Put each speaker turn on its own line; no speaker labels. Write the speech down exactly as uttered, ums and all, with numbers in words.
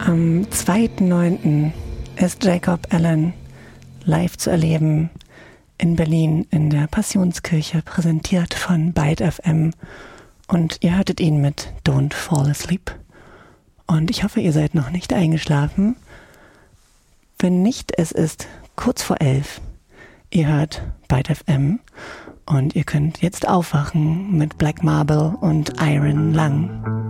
Am zweiten neunten ist Jacob Allen live zu erleben in Berlin in der Passionskirche, präsentiert von Byte F M. Und ihr hörtet ihn mit Don't Fall Asleep. Und ich hoffe, ihr seid noch nicht eingeschlafen. Wenn nicht, es ist kurz vor elf. Ihr hört Byte F M und ihr könnt jetzt aufwachen mit Black Marble und Iron Lung.